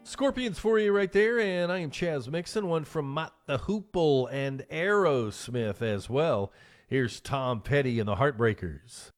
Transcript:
Scorpions for you right there, and I am Chaz Mixon, one from Mott the Hoople and Aerosmith as well. Here's Tom Petty and the Heartbreakers.